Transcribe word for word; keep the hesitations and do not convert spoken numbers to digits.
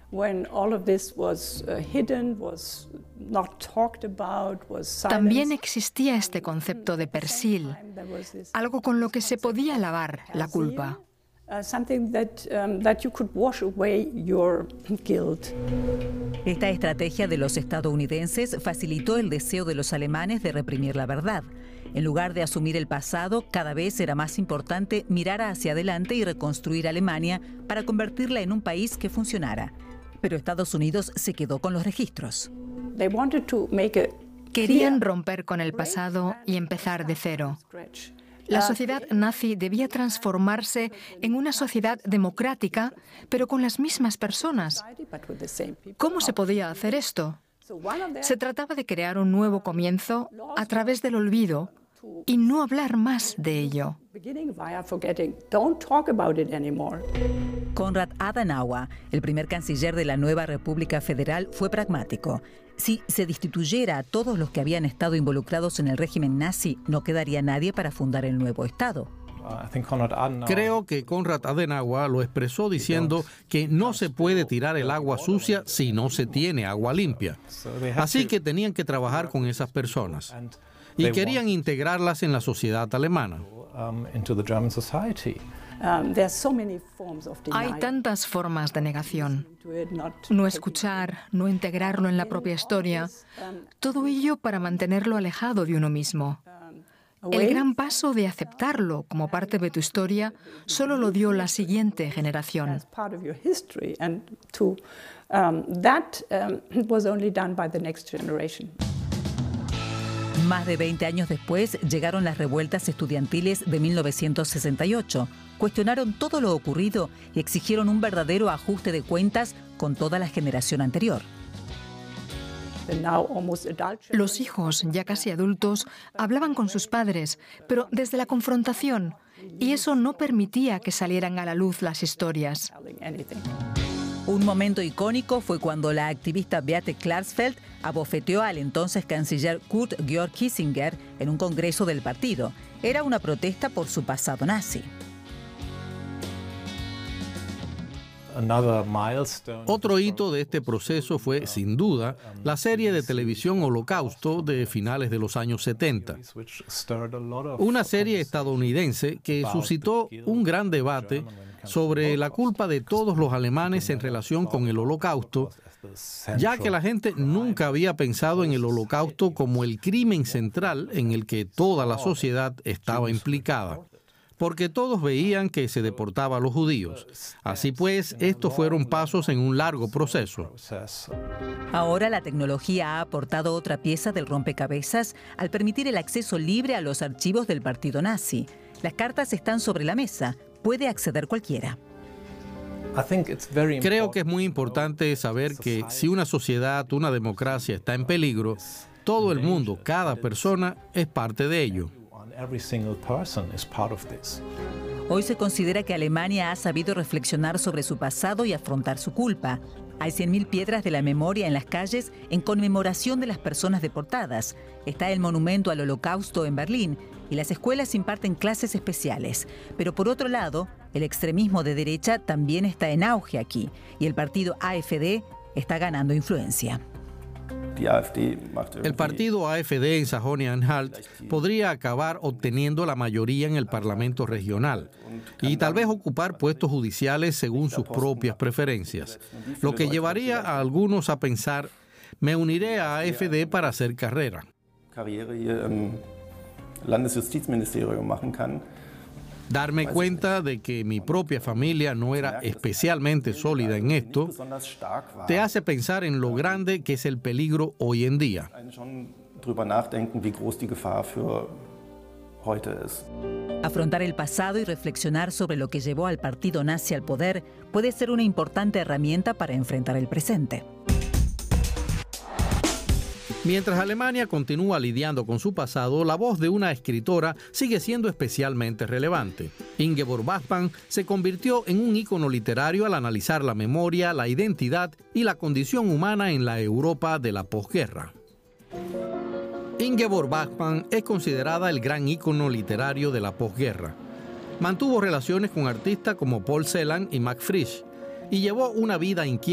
También existía este concepto de persil, algo con lo que se podía lavar la culpa. Esta estrategia de los estadounidenses facilitó el deseo de los alemanes de reprimir la verdad. En lugar de asumir el pasado, cada vez era más importante mirar hacia adelante y reconstruir Alemania para convertirla en un país que funcionara. Pero Estados Unidos se quedó con los registros. Querían romper con el pasado y empezar de cero. La sociedad nazi debía transformarse en una sociedad democrática, pero con las mismas personas. ¿Cómo se podía hacer esto? Se trataba de crear un nuevo comienzo a través del olvido y no hablar más de ello. Konrad Adenauer, el primer canciller de la nueva República Federal, fue pragmático. Si se destituyera a todos los que habían estado involucrados en el régimen nazi, no quedaría nadie para fundar el nuevo Estado. Creo que Konrad Adenauer lo expresó diciendo que no se puede tirar el agua sucia si no se tiene agua limpia. Así que tenían que trabajar con esas personas y querían integrarlas en la sociedad alemana. Hay tantas formas de negación. No escuchar, no integrarlo en la propia historia. Todo ello para mantenerlo alejado de uno mismo. El gran paso de aceptarlo como parte de tu historia solo lo dio la siguiente generación. Más de veinte años después llegaron las revueltas estudiantiles de mil novecientos sesenta y ocho. Cuestionaron todo lo ocurrido y exigieron un verdadero ajuste de cuentas con toda la generación anterior. Los hijos, ya casi adultos, hablaban con sus padres, pero desde la confrontación, y eso no permitía que salieran a la luz las historias. Un momento icónico fue cuando la activista Beate Klarsfeld abofeteó al entonces canciller Kurt Georg Kissinger en un congreso del partido. Era una protesta por su pasado nazi. Otro hito de este proceso fue, sin duda, la serie de televisión Holocausto de finales de los años setenta. Una serie estadounidense que suscitó un gran debate sobre la culpa de todos los alemanes en relación con el Holocausto, ya que la gente nunca había pensado en el Holocausto como el crimen central en el que toda la sociedad estaba implicada, porque todos veían que se deportaba a los judíos. Así pues, estos fueron pasos en un largo proceso. Ahora la tecnología ha aportado otra pieza del rompecabezas al permitir el acceso libre a los archivos del partido nazi. Las cartas están sobre la mesa. Puede acceder cualquiera. Creo que es muy importante saber que si una sociedad, una democracia está en peligro, todo el mundo, cada persona, es parte de ello. Hoy se considera que Alemania ha sabido reflexionar sobre su pasado y afrontar su culpa. Hay cien mil piedras de la memoria en las calles en conmemoración de las personas deportadas. Está el monumento al Holocausto en Berlín y las escuelas imparten clases especiales. Pero por otro lado, el extremismo de derecha también está en auge aquí y el partido AfD está ganando influencia. El partido AfD en Sajonia-Anhalt podría acabar obteniendo la mayoría en el Parlamento regional y tal vez ocupar puestos judiciales según sus propias preferencias, lo que llevaría a algunos a pensar: me uniré a AfD para hacer carrera. Darme cuenta de que mi propia familia no era especialmente sólida en esto te hace pensar en lo grande que es el peligro hoy en día. Afrontar el pasado y reflexionar sobre lo que llevó al partido nazi al poder puede ser una importante herramienta para enfrentar el presente. Mientras Alemania continúa lidiando con su pasado, la voz de una escritora sigue siendo especialmente relevante. Ingeborg Bachmann se convirtió en un ícono literario al analizar la memoria, la identidad y la condición humana en la Europa de la posguerra. Ingeborg Bachmann es considerada el gran ícono literario de la posguerra. Mantuvo relaciones con artistas como Paul Celan y Max Frisch y llevó una vida inquieta